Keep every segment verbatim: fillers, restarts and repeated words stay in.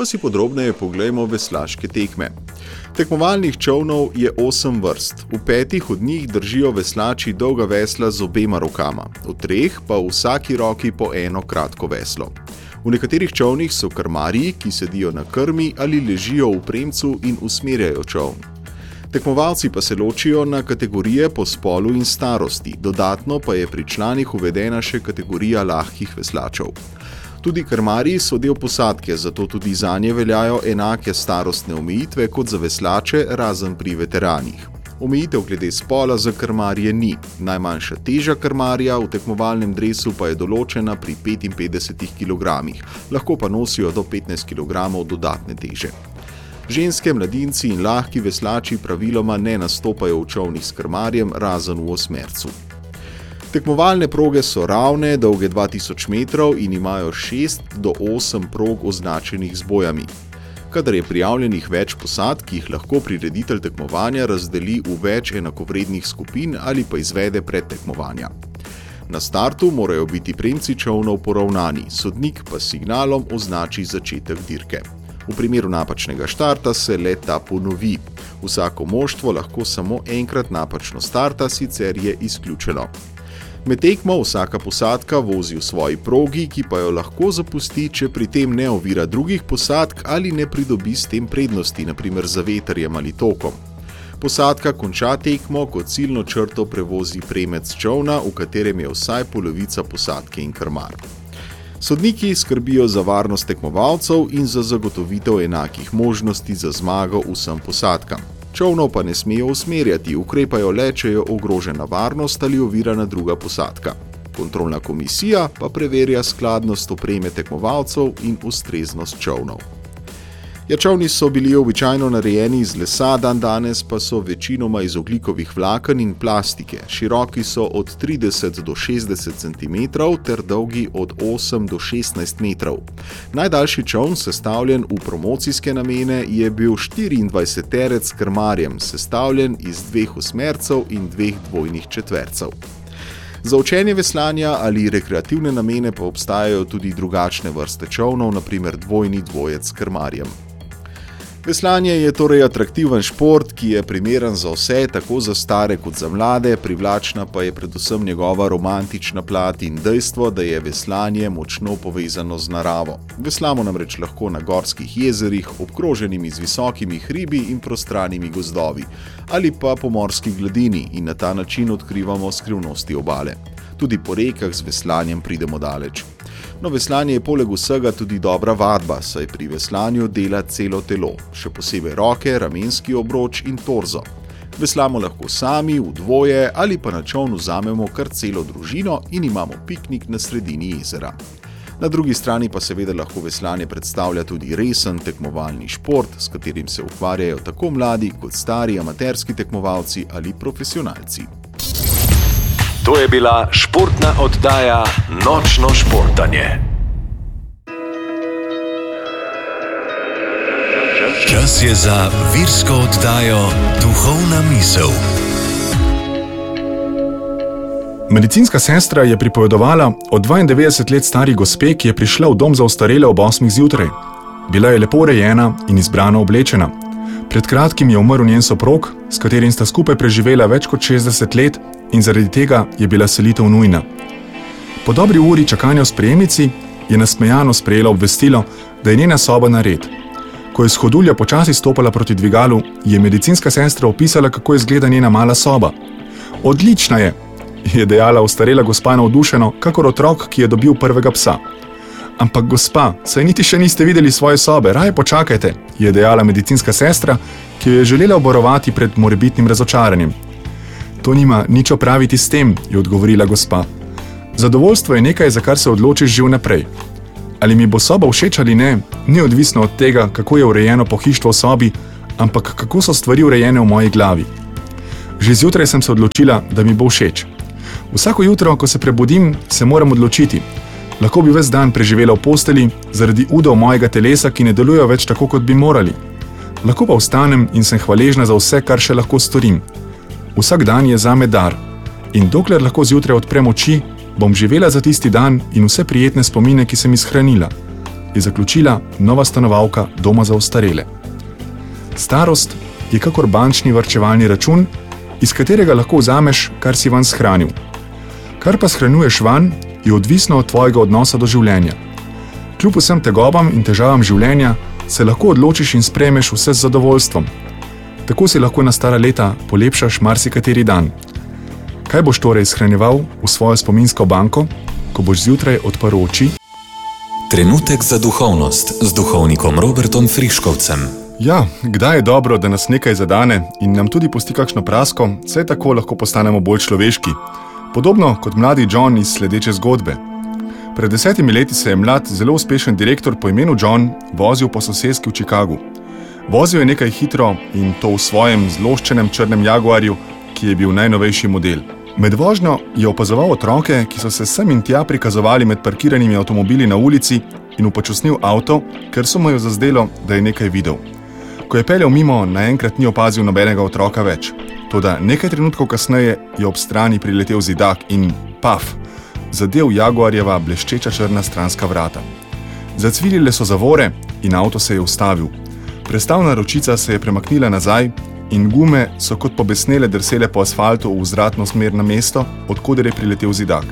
pa si podrobneje poglejmo veslaške tekme. Tekmovalnih čolnov je osem vrst. V petih od njih držijo veslači dolga vesla z obema rokama, v treh pa v vsaki roki po eno kratko veslo. V nekaterih čolnih so krmarji, ki sedijo na krmi ali ležijo v premcu in usmerjajo čoln. Tekmovalci pa se ločijo na kategorije po spolu in starosti, dodatno pa je pri članih uvedena še kategorija lahkih veslačev. Tudi krmarji so del posadke, zato tudi zanje veljajo enake starostne omejitve kot za veslače, razen pri veteranih. Omejitev glede spola za krmarje ni. Najmanjša teža krmarja v tekmovalnem dresu pa je določena pri petinpetdesetih kilogramih, lahko pa nosijo do petnajst kilogramov dodatne teže. Ženske, mladinci in lahki veslači praviloma ne nastopajo v čolnih s krmarjem, razen v osmercu. Tekmovalne proge so ravne, dolge dva tisoč metrov in imajo šest do osem prog označenih z bojami. Kadar je prijavljenih več posadk, ki jih lahko prireditelj tekmovanja razdeli v več enakovrednih skupin ali pa izvede predtekmovanja. Na startu morajo biti premci čolnov poravnani, sodnik pa s signalom označi začetek dirke. V primeru napačnega štarta se le ta ponovi. Vsako moštvo lahko samo enkrat napačno starta, sicer je izključeno. Med tekmo vsaka posadka vozi v svoji progi, ki pa jo lahko zapusti, če pri tem ne ovira drugih posadk ali ne pridobi s tem prednosti, na primer za vetrjem ali tokom. Posadka konča tekmo, ko ciljno črto prevozi premec čolna, v katerem je vsaj polovica posadke in krmar. Sodniki skrbijo za varnost tekmovalcev in za zagotovitev enakih možnosti za zmago vsem posadkam. Čolnov pa ne smejo usmerjati, ukrepajo le, če je ogrožena varnost ali ovirana druga posadka. Kontrolna komisija pa preverja skladnost opreme tekmovalcev in ustreznost čolnov. Ja, čolni so bili običajno narejeni iz lesa, dandanes pa so večinoma iz ogljikovih vlaken in plastike. Široki so od trideset do šestdeset centimetrov ter dolgi od osem do šestnajst metrov. Najdaljši čoln, sestavljen v promocijske namene, je bil štiriindvajseterec s krmarjem, sestavljen iz dveh osmercev in dveh dvojnih četvercev. Za učenje veslanja ali rekreativne namene pa obstajajo tudi drugačne vrste čolnov, na primer dvojni dvojec s krmarjem. Veslanje je torej atraktiven šport, ki je primeren za vse, tako za stare kot za mlade, privlačna pa je predvsem njegova romantična plat in dejstvo, da je veslanje močno povezano z naravo. Veslamo namreč lahko na gorskih jezerih, obkroženimi z visokimi hribi in prostranimi gozdovi, ali pa po morski gladini in na ta način odkrivamo skrivnosti obale. Tudi po rekah z veslanjem pridemo daleč. No, veslanje je poleg vsega tudi dobra vadba, saj pri veslanju dela celo telo, še posebej roke, ramenski obroč in torzo. Veslamo lahko sami, v dvoje ali pa na čoln vzamemo kar celo družino in imamo piknik na sredini jezera. Na drugi strani pa seveda lahko veslanje predstavlja tudi resen tekmovalni šport, s katerim se ukvarjajo tako mladi kot stari amaterski tekmovalci ali profesionalci. To je bila športna oddaja Nočno športanje. Čas je za virsko oddajo Duhovna misel. Medicinska sestra je pripovedovala o dvaindevetdeset let stari gospe, ki je prišla v dom za ostarele ob osmih zjutraj. Bila je lepo urejena in izbrano oblečena. Pred kratkim je umrl njen soprog, s katerim sta skupaj preživela več kot šestdeset let in zaradi tega je bila selitev nujna. Po dobri uri čakanja v sprejemnici je nasmejano sprejela obvestilo, da je njena soba nared. Ko je s hodulja počasi stopala proti dvigalu, je medicinska sestra opisala, kako izgleda njena mala soba. Odlična je, je dejala ostarela gospa navdušeno, kakor otrok, ki je dobil prvega psa. Ampak gospa, saj niti še niste videli svoje sobe, raje počakajte, je dejala medicinska sestra, ki jo je želela oborovati pred morebitnim razočaranjem. To nima nič opraviti s tem, je odgovorila gospa. Zadovoljstvo je nekaj, za kar se odločiš že vnaprej. Ali mi bo soba všeč ali ne, ni odvisno od tega, kako je urejeno pohištvo v sobi, ampak kako so stvari urejene v moji glavi. Že zjutraj sem se odločila, da mi bo všeč. Vsako jutro, ko se prebudim, se moram odločiti. Lahko bi ves dan preživela v posteli zaradi udov mojega telesa, ki ne delujejo več tako, kot bi morali. Lahko pa vstanem in sem hvaležna za vse, kar še lahko storim. Vsak dan je zame dar in dokler lahko zjutraj odprem oči, bom živela za tisti dan in vse prijetne spomine, ki sem jih shranila. je zaključila nova stanovalka doma za ostarele. Starost je kakor bančni varčevalni račun, iz katerega lahko vzameš, kar si van shranil. Kar pa shranjuješ van, je odvisno od tvojega odnosa do življenja. Kljub vsem tegobam in težavam življenja se lahko odločiš in sprejmeš vse z zadovoljstvom. Tako si lahko na stara leta polepšaš marsikateri dan. Kaj boš torej shranjeval v svojo spominsko banko, ko boš zjutraj odprl oči? Trenutek za duhovnost z duhovnikom Robertom Friškovcem. Ja, kdaj je dobro, da nas nekaj zadane in nam tudi pusti kakšno prasko, saj tako lahko postanemo bolj človeški. Podobno kot mladi John iz sledeče zgodbe. Pred desetimi leti se je mlad, zelo uspešen direktor po imenu John vozil po soseski v Chicagu. Vozil je nekaj hitro in to v svojem zloščenem črnem Jaguarju, ki je bil najnovejši model. Med vožnjo je opazoval otroke, ki so se sem in tja prikazovali med parkiranimi avtomobili na ulici in upočasnil avto, ker so mu jo zazdelo, da je nekaj videl. Ko je peljal mimo, naenkrat ni opazil nobenega otroka več. Toda nekaj trenutkov kasneje je ob strani priletel zidak in paf, zadel Jaguarjeva bleščeča črna stranska vrata. Zacvilile so zavore in avto se je ustavil. Prestavna ročica se je premaknila nazaj in gume so kot pobesnele drsele po asfaltu v vzvratno smer na mesto, odkoder je priletel zidak.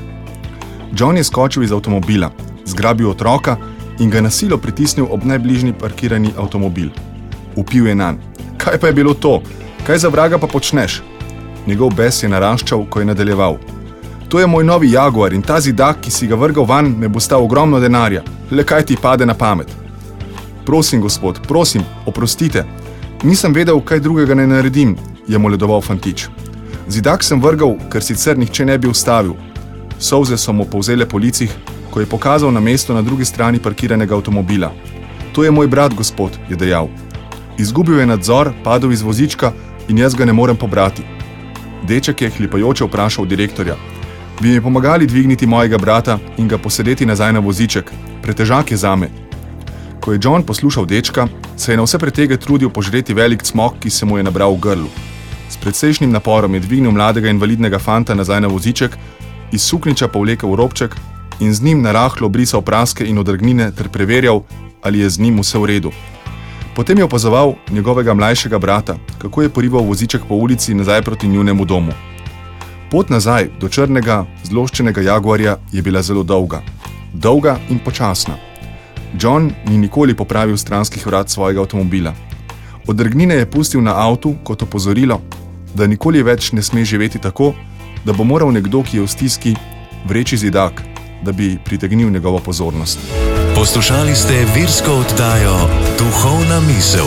John je skočil iz avtomobila, zgrabil otroka in ga na silo pritisnil ob najbližji parkirani avtomobil. Vpil je nanj. Kaj pa je bilo to? Kaj za vraga pa počneš? Njegov bes je naraščal, ko je nadaljeval. To je moj novi Jaguar in ta zidak, ki si ga vrgal van, me bo stal ogromno denarja. Le kaj ti pade na pamet? Prosim, gospod, prosim, oprostite. Nisem vedel, kaj drugega ne naredim, je moledoval fantič. Zidak sem vrgal, ker sicer nihče ne bi ustavil. Solze so mu povzele po licih, ko je pokazal na mesto na drugi strani parkiranega avtomobila. To je moj brat, gospod, je dejal. Izgubil je nadzor, padel iz vozička in jaz ga ne morem pobrati. Deček je hlipajoče vprašal direktorja. Bi mi pomagali dvigniti mojega brata in ga posedeti nazaj na voziček? Pretežak je zame. Ko je John poslušal dečka, se je na vse pretege trudil požreti velik cmok, ki se mu je nabral v grlu. S predsejšnjim naporom je dvignil mladega invalidnega fanta nazaj na voziček, iz suknjiča povlekel robček in z njim narahlo brisal praske in odrgnine ter preverjal, ali je z njim vse v redu. Potem je opazoval njegovega mlajšega brata, kako je porival voziček po ulici nazaj proti njunemu domu. Pot nazaj do črnega, zloščenega Jaguarja je bila zelo dolga. Dolga in počasna. John ni nikoli popravil stranskih vrat svojega avtomobila. Odrgnine je pustil na avtu kot opozorilo, da nikoli več ne sme živeti tako, da bo moral nekdo, ki je v stiski, vreči zidak, da bi pritegnil njegovo pozornost. Poslušali ste virsko oddajo Duhovna misel.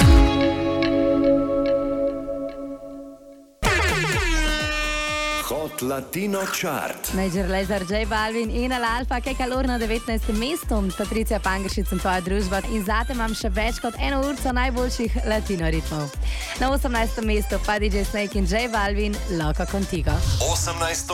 Hot Latino Chart. Major Lazer, J Balvin in Al Alfa, kaj kalor na devetnajstem mestu, Patricija Pangeršič in tvoja družba. In zate imam še več kot eno urco najboljših latino ritmov. Na osemnajstem mestu pa D J Snake in J Balvin, Loco Contigo. osemnajsto